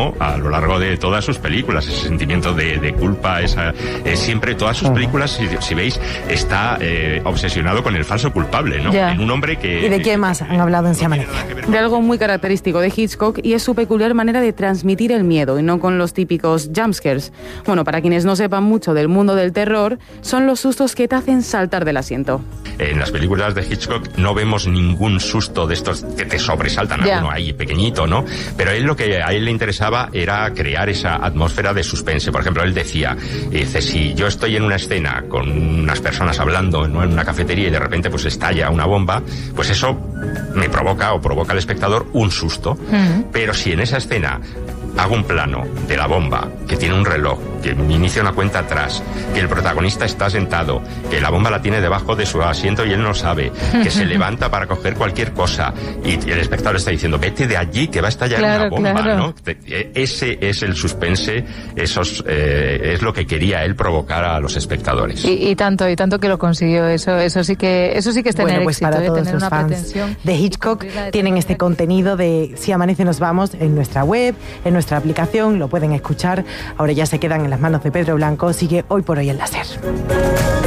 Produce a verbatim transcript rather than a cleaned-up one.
mismo a lo largo de todas sus películas, ese sentimiento de, de culpa, esa, eh, siempre todas sus películas, si, si veis, está eh, obsesionado con el falso culpable, ¿no? Ya. En un hombre que... ¿Y de qué más han hablado en Si Amanece? De algo muy característico de Hitchcock, y es su peculiar manera de transmitir el miedo, y no con los típicos jumpscares. Bueno, para quienes no sepan mucho del mundo del terror, son los sustos que te hacen saltar del asiento. En las películas de Hitchcock no vemos ningún susto de estos que te sobresaltan, Ya. alguno ahí pequeñito, ¿no? Pero él lo que a él le interesaba era crear esa atmósfera de suspense. Por ejemplo, él decía, dice, si yo estoy en una escena con unas personas hablando, ¿no?, en una cafetería y de repente pues estalla una bomba, pues eso me provoca o provoca al espectador un susto. Uh-huh. Pero si en esa escena hago un plano de la bomba, que tiene un reloj, que inicia una cuenta atrás, que el protagonista está sentado, que la bomba la tiene debajo de su asiento y él no sabe, que se levanta para coger cualquier cosa y el espectador está diciendo, vete de allí que va a estallar claro, una bomba, claro. ¿no? Ese es el suspense, esos, eh, es lo que quería él provocar a los espectadores. Y, y tanto, y tanto que lo consiguió, eso eso sí que eso sí que es tener bueno, pues éxito, para ¿eh? todos Tener los una fans pretensión de Hitchcock de tienen este contenido de Si Amanece Nos Vamos en nuestra web, en nuestra aplicación, lo pueden escuchar. Ahora ya se quedan en las manos de Pedro Blanco. Sigue Hoy por Hoy en la SER.